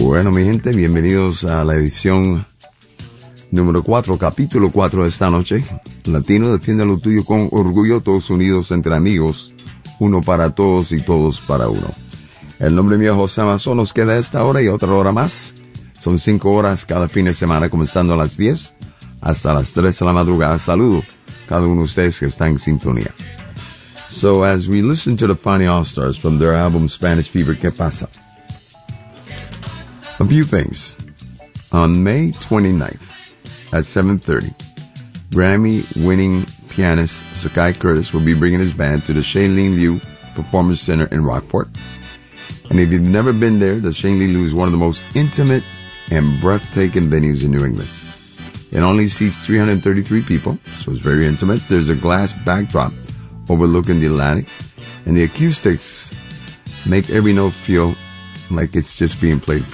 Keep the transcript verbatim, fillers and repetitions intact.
Bueno, mi gente, bienvenidos a la edición número cuatro, capítulo cuatro de esta noche. Latino, defiende lo tuyo con orgullo, todos unidos entre amigos, uno para todos y todos para uno. El nombre mío es José Mazón, nos queda esta hora y otra hora más. Son cinco horas cada fin de semana, comenzando a las diez hasta las tres de la madrugada. Saludo a cada uno de ustedes que está en sintonía. So, as we listen to the Funny All-Stars from their album Spanish Fever, ¿Qué pasa? A few things. On May twenty-ninth at seven thirty, Grammy-winning pianist Sakai Curtis will be bringing his band to the Shailene Liu Performance Center in Rockport. And if you've never been there, the Shailene Liu is one of the most intimate and breathtaking venues in New England. It only seats three hundred thirty-three people, so it's very intimate. There's a glass backdrop overlooking the Atlantic, and the acoustics make every note feel like it's just being played